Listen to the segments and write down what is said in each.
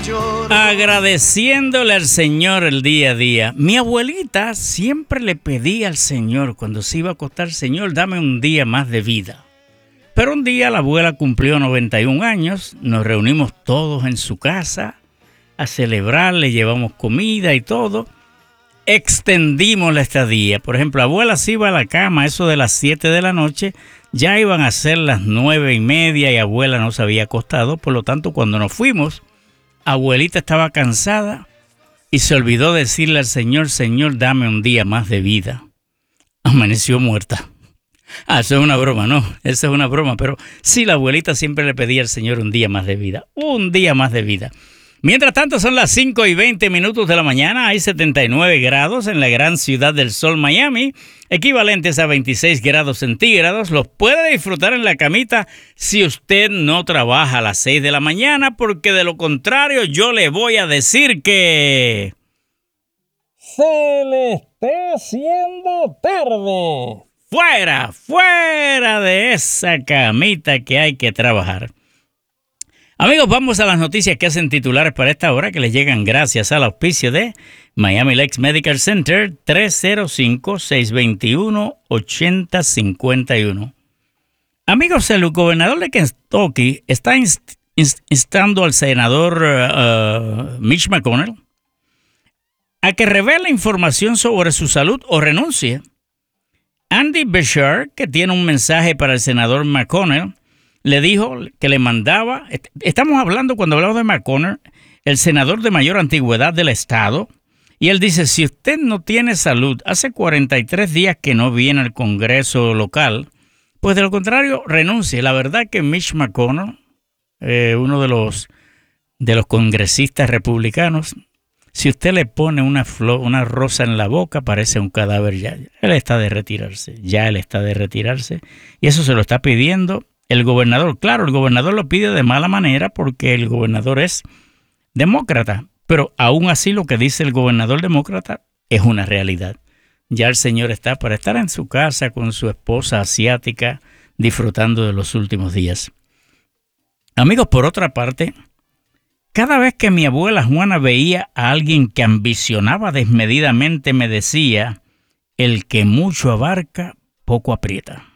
Agradeciéndole al Señor el día a día. Mi abuelita siempre le pedía al Señor cuando se iba a acostar: Señor, dame un día más de vida. Pero un día la abuela cumplió 91 años, nos reunimos todos en su casa a celebrar, le llevamos comida y todo. Extendimos la estadía. Por ejemplo, la abuela se iba a la cama a eso de las 7 de la noche, ya iban a ser las 9:30 y abuela no se había acostado. Por lo tanto, cuando nos fuimos, abuelita estaba cansada y se olvidó decirle al Señor: Señor, dame un día más de vida. Amaneció muerta. Eso es una broma, ¿no? Eso es una broma, pero sí, la abuelita siempre le pedía al Señor un día más de vida. Un día más de vida. Mientras tanto, son las 5:20 de la mañana. Hay 79 grados en la gran ciudad del sol, Miami, equivalentes a 26 grados centígrados. Los puede disfrutar en la camita si usted no trabaja a las 6 de la mañana, porque de lo contrario yo le voy a decir que se le está haciendo tarde. Fuera de esa camita que hay que trabajar. Amigos, vamos a las noticias que hacen titulares para esta hora, que les llegan gracias al auspicio de Miami Lakes Medical Center, 305-621-8051. Amigos, el gobernador de Kentucky está instando al senador Mitch McConnell a que revele información sobre su salud o renuncie. Andy Beshear, que tiene un mensaje para el senador McConnell, le dijo que le mandaba. Estamos hablando, cuando hablamos de McConnell, el senador de mayor antigüedad del estado, y él dice: si usted no tiene salud, hace 43 días que no viene al Congreso local, pues de lo contrario, renuncie. La verdad que Mitch McConnell, uno de los congresistas republicanos, si usted le pone una rosa en la boca, parece un cadáver ya. Él está de retirarse, y eso se lo está pidiendo el gobernador. Claro, el gobernador lo pide de mala manera porque el gobernador es demócrata, pero aún así lo que dice el gobernador demócrata es una realidad. Ya el señor está para estar en su casa con su esposa asiática, disfrutando de los últimos días. Amigos, por otra parte, cada vez que mi abuela Juana veía a alguien que ambicionaba desmedidamente, me decía: el que mucho abarca, poco aprieta.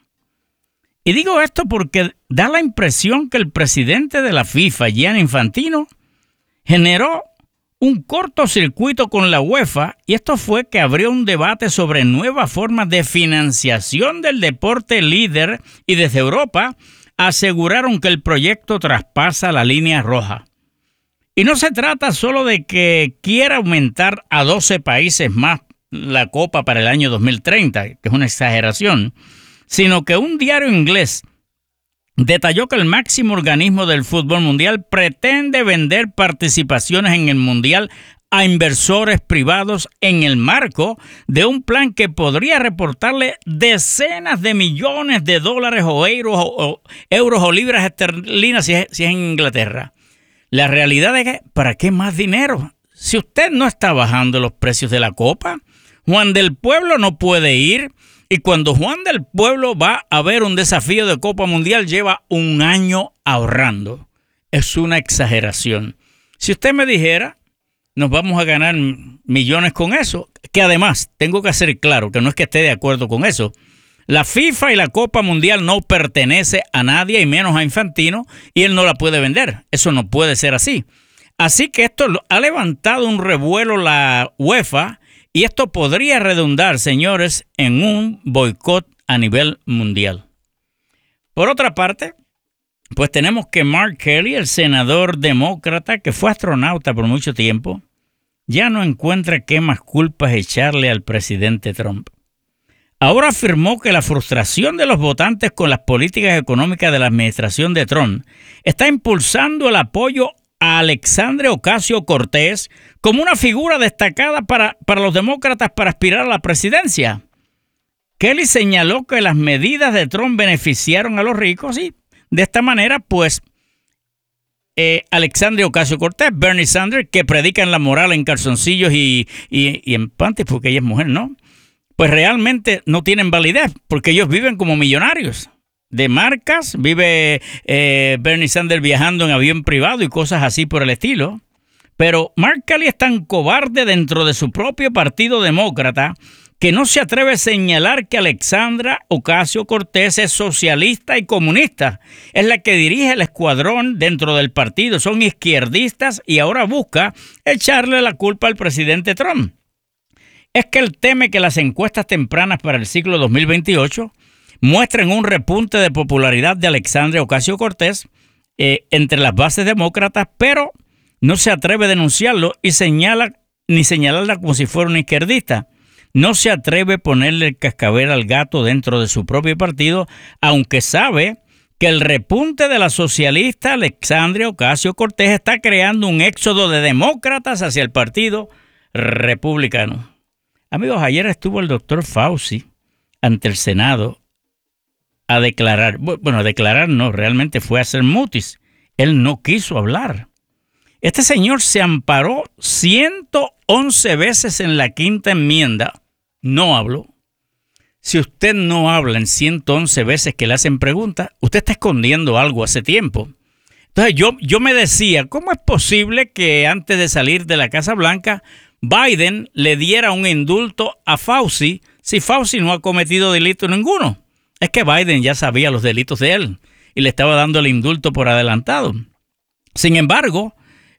Y digo esto porque da la impresión que el presidente de la FIFA, Gianni Infantino, generó un cortocircuito con la UEFA, y esto fue que abrió un debate sobre nuevas formas de financiación del deporte líder, y desde Europa aseguraron que el proyecto traspasa la línea roja. Y no se trata solo de que quiera aumentar a 12 países más la Copa para el año 2030, que es una exageración, sino que un diario inglés detalló que el máximo organismo del fútbol mundial pretende vender participaciones en el mundial a inversores privados en el marco de un plan que podría reportarle decenas de millones de dólares o euros o libras esterlinas si es en Inglaterra. La realidad es que, ¿para qué más dinero? Si usted no está bajando los precios de la Copa, Juan del Pueblo no puede ir. Y cuando Juan del Pueblo va a ver un desafío de Copa Mundial, lleva un año ahorrando. Es una exageración. Si usted me dijera: nos vamos a ganar millones con eso, que además tengo que hacer claro que no es que esté de acuerdo con eso. La FIFA y la Copa Mundial no pertenece a nadie, y menos a Infantino, y él no la puede vender. Eso no puede ser así. Así que esto ha levantado un revuelo la UEFA, y esto podría redundar, señores, en un boicot a nivel mundial. Por otra parte, pues tenemos que Mark Kelly, el senador demócrata que fue astronauta por mucho tiempo, ya no encuentra qué más culpas echarle al presidente Trump. Ahora afirmó que la frustración de los votantes con las políticas económicas de la administración de Trump está impulsando el apoyo a Alexandria Ocasio-Cortez como una figura destacada para los demócratas para aspirar a la presidencia. Kelly señaló que las medidas de Trump beneficiaron a los ricos, y de esta manera, pues, Alexandria Ocasio-Cortez, Bernie Sanders, que predican la moral en calzoncillos y en panties, porque ella es mujer, ¿no? Pues realmente no tienen validez, porque ellos viven como millonarios de marcas. Vive Bernie Sanders viajando en avión privado y cosas así por el estilo. Pero Mark Kelly es tan cobarde dentro de su propio partido demócrata que no se atreve a señalar que Alexandra Ocasio-Cortez es socialista y comunista. Es la que dirige el escuadrón dentro del partido. Son izquierdistas y ahora busca echarle la culpa al presidente Trump. Es que él teme que las encuestas tempranas para el ciclo 2028 muestren un repunte de popularidad de Alexandria Ocasio-Cortez entre las bases demócratas, pero no se atreve a denunciarlo y señalarla como si fuera una izquierdista. No se atreve a ponerle el cascabel al gato dentro de su propio partido, aunque sabe que el repunte de la socialista Alexandria Ocasio-Cortez está creando un éxodo de demócratas hacia el partido republicano. Amigos, ayer estuvo el doctor Fauci ante el Senado a declarar. Bueno, a declarar no, realmente fue a hacer mutis. Él no quiso hablar. Este señor se amparó 111 veces en la quinta enmienda. No habló. Si usted no habla en 111 veces que le hacen preguntas, usted está escondiendo algo hace tiempo. Entonces yo me decía, ¿cómo es posible que antes de salir de la Casa Blanca, Biden le diera un indulto a Fauci si Fauci no ha cometido delito ninguno? Es que Biden ya sabía los delitos de él y le estaba dando el indulto por adelantado. Sin embargo,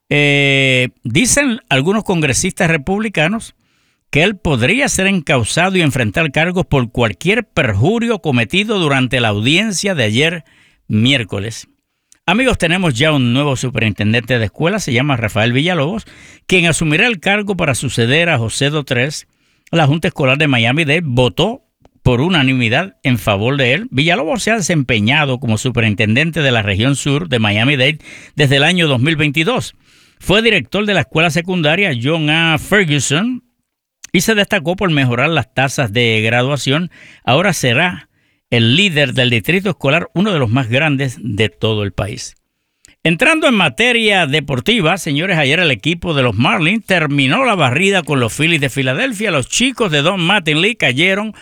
dicen algunos congresistas republicanos que él podría ser encausado y enfrentar cargos por cualquier perjurio cometido durante la audiencia de ayer miércoles. Amigos, tenemos ya un nuevo superintendente de escuela, se llama Rafael Villalobos, quien asumirá el cargo para suceder a José Dotres. La Junta Escolar de Miami-Dade votó por unanimidad en favor de él. Villalobos se ha desempeñado como superintendente de la región sur de Miami-Dade desde el año 2022. Fue director de la escuela secundaria John A. Ferguson y se destacó por mejorar las tasas de graduación. Ahora será el líder del distrito escolar, uno de los más grandes de todo el país. Entrando en materia deportiva, señores, ayer el equipo de los Marlins terminó la barrida con los Phillies de Filadelfia. Los chicos de Don Mattingly cayeron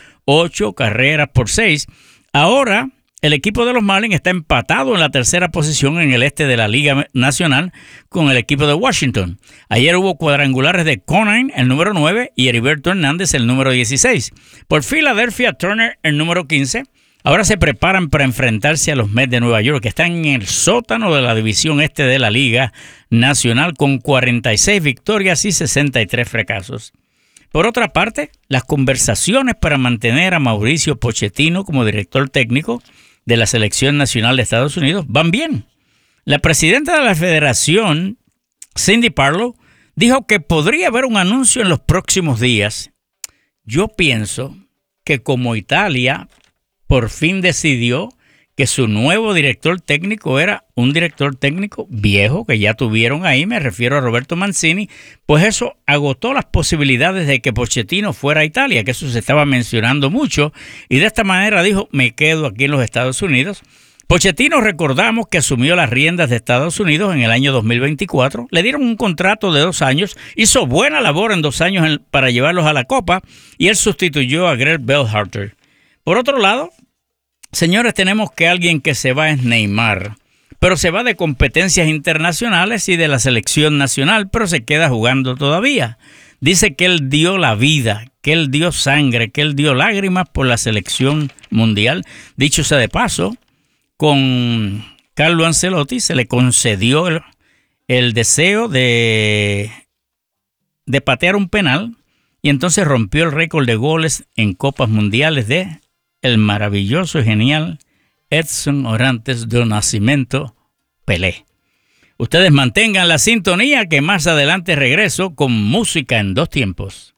8-6. Ahora el equipo de los Marlins está empatado en la tercera posición en el este de la Liga Nacional con el equipo de Washington. Ayer hubo cuadrangulares de Conine, el número 9, y Heriberto Hernández, el número 16. Por Filadelfia, Turner, el número 15. Ahora se preparan para enfrentarse a los Mets de Nueva York, que están en el sótano de la división este de la Liga Nacional con 46 victorias y 63 fracasos. Por otra parte, las conversaciones para mantener a Mauricio Pochettino como director técnico de la Selección Nacional de Estados Unidos van bien. La presidenta de la Federación, Cindy Parlow, dijo que podría haber un anuncio en los próximos días. Yo pienso que como Italia por fin decidió que su nuevo director técnico era un director técnico viejo que ya tuvieron ahí, me refiero a Roberto Mancini, pues eso agotó las posibilidades de que Pochettino fuera a Italia, que eso se estaba mencionando mucho, y de esta manera dijo, me quedo aquí en los Estados Unidos. Pochettino, recordamos que asumió las riendas de Estados Unidos en el año 2024, le dieron un contrato de 2 años, hizo buena labor en 2 años para llevarlos a la Copa, y él sustituyó a Greg Berhalter. Por otro lado, señores, tenemos que alguien que se va es Neymar, pero se va de competencias internacionales y de la selección nacional, pero se queda jugando todavía. Dice que él dio la vida, que él dio sangre, que él dio lágrimas por la selección mundial. Dicho sea de paso, con Carlo Ancelotti se le concedió el deseo de patear un penal y entonces rompió el récord de goles en Copas Mundiales de el maravilloso y genial Edson Orantes do Nascimento Pelé. Ustedes mantengan la sintonía que más adelante regreso con música en 2 tiempos.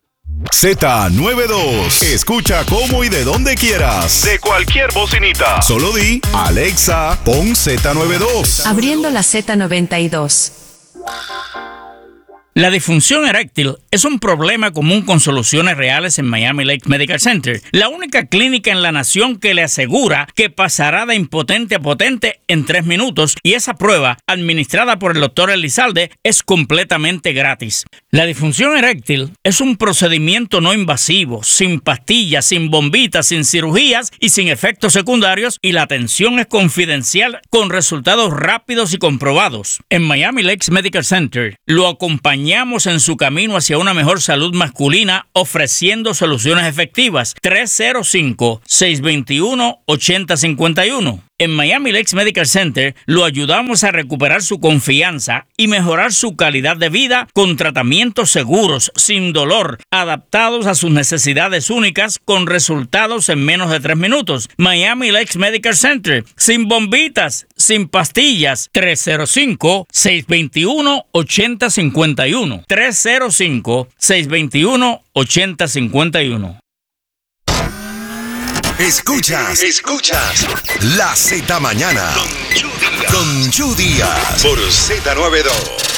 Z92. Escucha cómo y de donde quieras. De cualquier bocinita. Solo di, Alexa, pon Z92. Abriendo la Z92. La disfunción eréctil es un problema común con soluciones reales en Miami Lakes Medical Center, la única clínica en la nación que le asegura que pasará de impotente a potente en 3 minutos, y esa prueba, administrada por el doctor Elizalde, es completamente gratis. La disfunción eréctil es un procedimiento no invasivo, sin pastillas, sin bombitas, sin cirugías y sin efectos secundarios, y la atención es confidencial con resultados rápidos y comprobados. En Miami Lakes Medical Center lo acompañamos en su camino hacia una mejor salud masculina, ofreciendo soluciones efectivas. 305-621-8051. En Miami Lakes Medical Center lo ayudamos a recuperar su confianza y mejorar su calidad de vida con tratamientos seguros, sin dolor, adaptados a sus necesidades únicas, con resultados en menos de 3 minutos. Miami Lakes Medical Center, sin bombitas, sin pastillas. 305-621-8051. 305-621-8051. Escuchas La Z Mañana con Chu Díaz por Z92.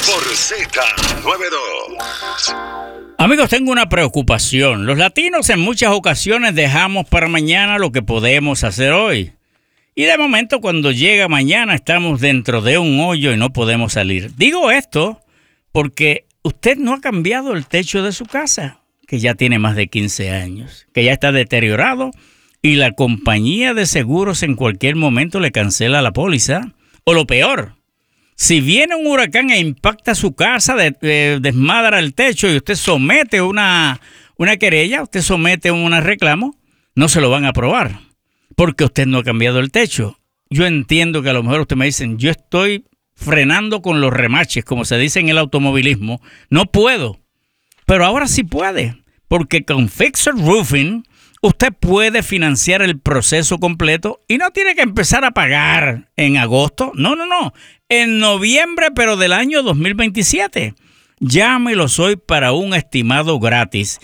Amigos, tengo una preocupación. Los latinos en muchas ocasiones dejamos para mañana lo que podemos hacer hoy. Y de momento, cuando llega mañana, estamos dentro de un hoyo y no podemos salir. Digo esto porque usted no ha cambiado el techo de su casa, que ya tiene más de 15 años, que ya está deteriorado, y la compañía de seguros en cualquier momento le cancela la póliza. O lo peor, si viene un huracán e impacta su casa, desmadra el techo y usted somete una querella, usted somete un reclamo, no se lo van a aprobar porque usted no ha cambiado el techo. Yo entiendo que a lo mejor usted me dicen, yo estoy frenando con los remaches, como se dice en el automovilismo. No puedo, pero ahora sí puede, porque con Fixer Roofing usted puede financiar el proceso completo y no tiene que empezar a pagar en agosto. No. En noviembre, pero del año 2027. Llámelos hoy para un estimado gratis.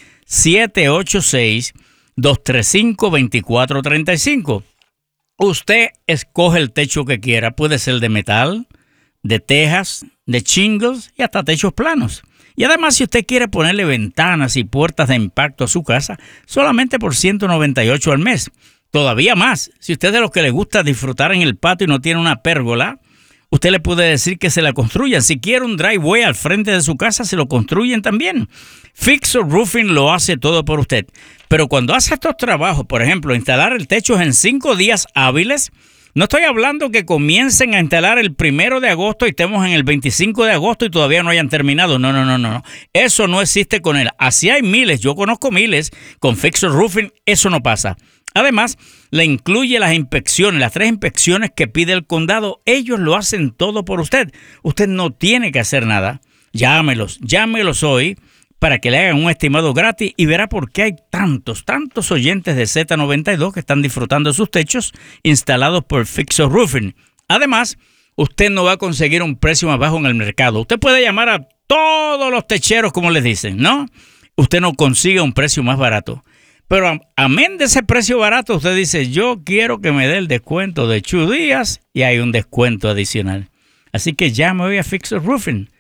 786-235-2435. Usted escoge el techo que quiera. Puede ser de metal, de tejas, de shingles y hasta techos planos. Y además, si usted quiere ponerle ventanas y puertas de impacto a su casa, solamente por $198 al mes. Todavía más, si usted es de los que le gusta disfrutar en el patio y no tiene una pérgola, usted le puede decir que se la construyan. Si quiere un driveway al frente de su casa, se lo construyen también. Fixer Roofing lo hace todo por usted. Pero cuando hace estos trabajos, por ejemplo, instalar el techo en 5 días hábiles, no estoy hablando que comiencen a instalar el 1 de agosto y estemos en el 25 de agosto y todavía no hayan terminado. No. Eso no existe con él. Así hay miles, yo conozco miles. Con Fixer Roofing eso no pasa. Además, le incluye las inspecciones, las 3 inspecciones que pide el condado. Ellos lo hacen todo por usted. Usted no tiene que hacer nada. Llámelos hoy para que le hagan un estimado gratis y verá por qué hay tantos oyentes de Z92 que están disfrutando de sus techos instalados por Fixer Roofing. Además, usted no va a conseguir un precio más bajo en el mercado. Usted puede llamar a todos los techeros, como les dicen, ¿no? Usted no consigue un precio más barato. Pero amén de ese precio barato, usted dice, yo quiero que me dé el descuento de Chu Díaz y hay un descuento adicional. Así que llame hoy a Fixer Roofing.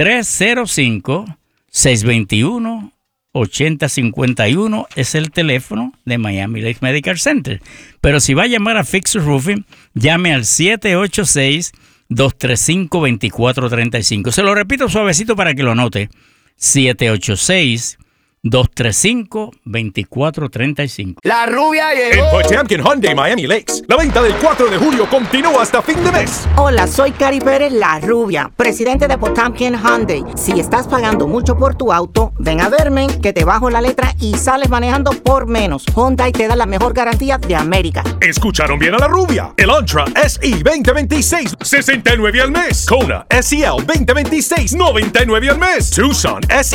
305-621-8051 es el teléfono de Miami Lakes Medical Center. Pero si va a llamar a Fixer Roofing, llame al 786-235-2435. Se lo repito suavecito para que lo anote. 786-235-2435. La rubia llegó. En Potemkin Hyundai Miami Lakes, la venta del 4 de julio continúa hasta fin de mes. Hola, soy Cari Pérez, la rubia, presidente de Potemkin Hyundai. Si estás pagando mucho por tu auto, ven a verme, que te bajo la letra y sales manejando por menos. Hyundai te da la mejor garantía de América. Escucharon bien a la rubia. El Antra SE 2026, $69 al mes. Kona SEL 2026, $99 al mes. Tucson SE